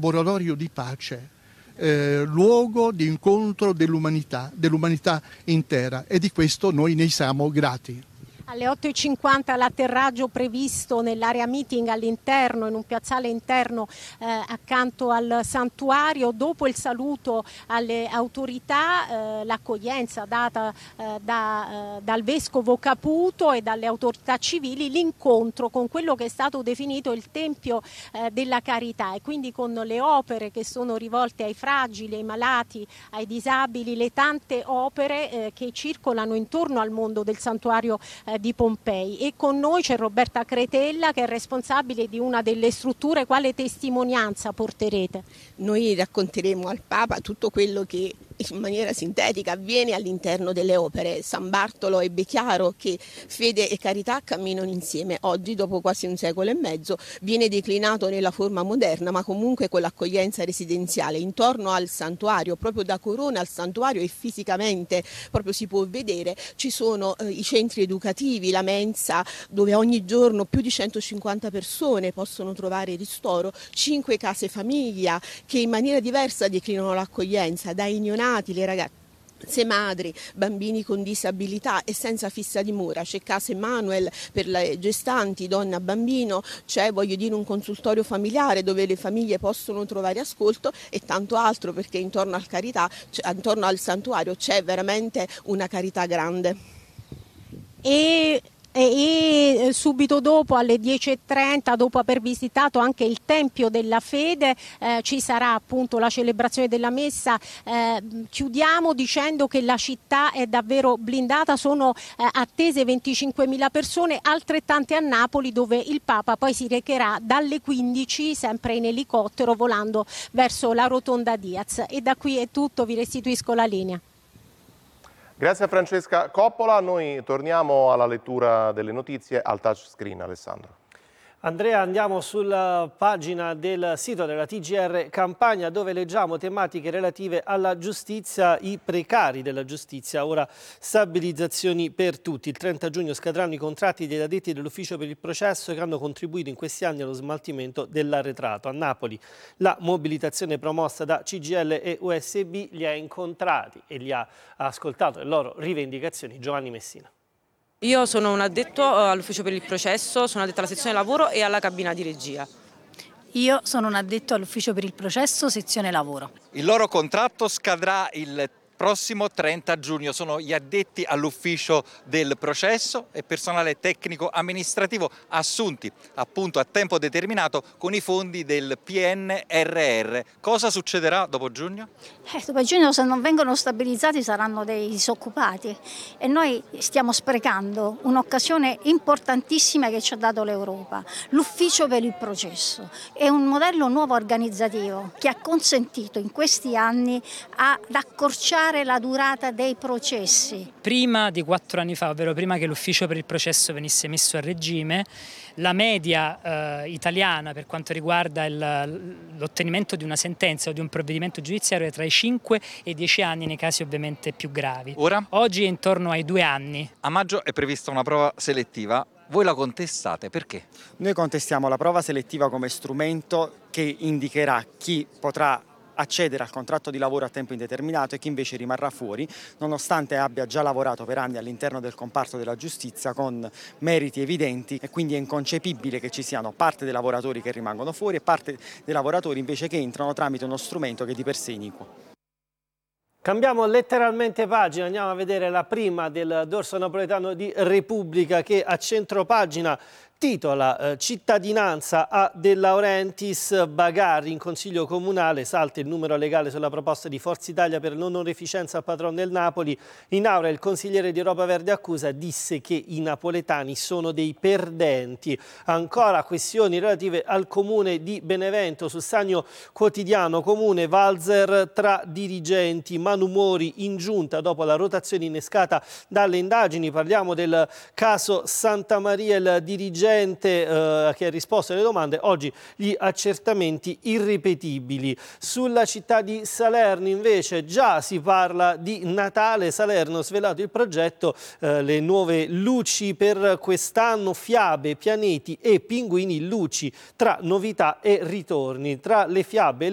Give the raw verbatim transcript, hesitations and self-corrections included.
laboratorio di pace, eh, luogo di incontro dell'umanità, dell'umanità intera, e di questo noi ne siamo grati. Alle otto e cinquanta l'atterraggio previsto nell'area meeting all'interno, in un piazzale interno eh, accanto al santuario. Dopo il saluto alle autorità, eh, l'accoglienza data eh, da, eh, dal vescovo Caputo e dalle autorità civili, l'incontro con quello che è stato definito il Tempio eh, della Carità, e quindi con le opere che sono rivolte ai fragili, ai malati, ai disabili, le tante opere eh, che circolano intorno al mondo del santuario eh, di Pompei. E con noi c'è Roberta Cretella, che è responsabile di una delle strutture. Quale testimonianza porterete? Noi racconteremo al Papa tutto quello che in maniera sintetica avviene all'interno delle opere. San Bartolo ebbe chiaro che fede e carità camminano insieme. Oggi, dopo quasi un secolo e mezzo, viene declinato nella forma moderna, ma comunque con l'accoglienza residenziale intorno al santuario, proprio da Corona al santuario, e fisicamente proprio si può vedere, ci sono eh, i centri educativi, la mensa, dove ogni giorno più di centocinquanta persone possono trovare ristoro, cinque case famiglia che in maniera diversa declinano l'accoglienza, dai neonati, le ragazze madri, bambini con disabilità e senza fissa dimora. C'è Casa Emanuel per le gestanti, donna, bambino, c'è, voglio dire, un consultorio familiare dove le famiglie possono trovare ascolto, e tanto altro, perché intorno al carità, cioè, intorno al santuario c'è veramente una carità grande. E E subito dopo, alle dieci e trenta, dopo aver visitato anche il Tempio della Fede, eh, ci sarà appunto la celebrazione della messa. Eh, chiudiamo dicendo che la città è davvero blindata, sono eh, attese venticinquemila persone, altrettante a Napoli, dove il Papa poi si recherà dalle quindici, sempre in elicottero, volando verso la Rotonda Diaz. E da qui è tutto, vi restituisco la linea. Grazie a Francesca Coppola, noi torniamo alla lettura delle notizie al touchscreen. Alessandro. Andrea, andiamo sulla pagina del sito della T G R Campania, dove leggiamo tematiche relative alla giustizia, i precari della giustizia, ora stabilizzazioni per tutti. Il trenta giugno scadranno i contratti degli addetti dell'ufficio per il processo che hanno contribuito in questi anni allo smaltimento dell'arretrato. A Napoli la mobilitazione promossa da C G I L e U S B li ha incontrati e li ha ascoltato le loro rivendicazioni. Giovanni Messina. Io sono un addetto all'ufficio per il processo, sono addetto alla sezione lavoro e alla cabina di regia. Io sono un addetto all'ufficio per il processo, sezione lavoro. Il loro contratto scadrà il prossimo trenta giugno, sono gli addetti all'ufficio del processo e personale tecnico amministrativo assunti appunto a tempo determinato con i fondi del P N R R. Cosa succederà dopo giugno? Eh, dopo giugno, se non vengono stabilizzati, saranno dei disoccupati, e noi stiamo sprecando un'occasione importantissima che ci ha dato l'Europa. L'ufficio per il processo è un modello nuovo organizzativo che ha consentito in questi anni ad accorciare la durata dei processi. Prima di quattro anni fa, ovvero prima che l'ufficio per il processo venisse messo a regime, la media eh, italiana per quanto riguarda l'ottenimento di una sentenza o di un provvedimento giudiziario è tra i cinque e i dieci anni nei casi ovviamente più gravi. Ora? Oggi è intorno ai due anni. A maggio è prevista una prova selettiva. Voi la contestate, perché? Noi contestiamo la prova selettiva come strumento che indicherà chi potrà accedere al contratto di lavoro a tempo indeterminato e chi invece rimarrà fuori, nonostante abbia già lavorato per anni all'interno del comparto della giustizia con meriti evidenti, e quindi è inconcepibile che ci siano parte dei lavoratori che rimangono fuori e parte dei lavoratori invece che entrano tramite uno strumento che è di per sé iniquo. Cambiamo letteralmente pagina, andiamo a vedere la prima del dorso napoletano di Repubblica, che a centropagina titola eh, cittadinanza a De Laurentiis, Bagari in consiglio comunale, salta il numero legale sulla proposta di Forza Italia per l'onorificenza al patron del Napoli. In aula il consigliere di Europa Verde Accusa disse che i napoletani sono dei perdenti. Ancora questioni relative al comune di Benevento, sul Stagno Quotidiano, comune valzer tra dirigenti, malumori in giunta dopo la rotazione innescata dalle indagini. Parliamo del caso Santa Maria, il dirigente eh, che ha risposto alle domande, oggi gli accertamenti irripetibili. Sulla città di Salerno invece già si parla di Natale. Salerno ha svelato il progetto, eh, le nuove luci per quest'anno, fiabe, pianeti e pinguini, luci tra novità e ritorni. Tra le fiabe